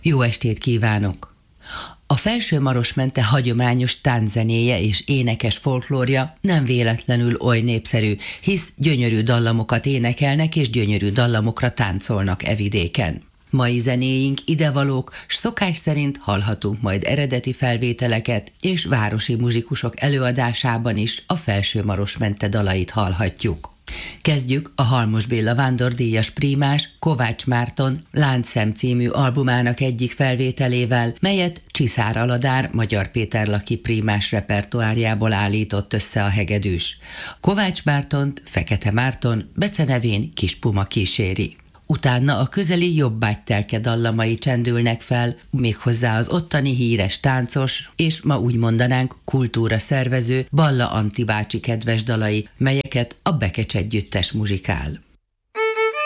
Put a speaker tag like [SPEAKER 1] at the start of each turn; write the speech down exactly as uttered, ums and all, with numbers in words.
[SPEAKER 1] Jó estét kívánok! A Felső-Maros-Mente hagyományos tánczenéje és énekes folklórja nem véletlenül oly népszerű, hisz gyönyörű dallamokat énekelnek és gyönyörű dallamokra táncolnak e vidéken. Mai zenéink idevalók, s szokás szerint hallhatunk majd eredeti felvételeket, és városi muzsikusok előadásában is a Felső-Maros-Mente dalait hallhatjuk. Kezdjük a Halmos Béla vándordíjas prímás Kovács Márton Láncszem című albumának egyik felvételével, melyet Csiszár Aladár Magyar Péter Laki prímás repertoárjából állított össze a hegedűs. Kovács Mártont Fekete Márton becenevén Kis Puma kíséri. Utána a közeli Jobbágytelke dallamai csendülnek fel, méghozzá az ottani híres táncos, és ma úgy mondanánk kultúra szervező Balla Anti bácsi kedves dalai, melyeket a Bekecs együttes muzsikál.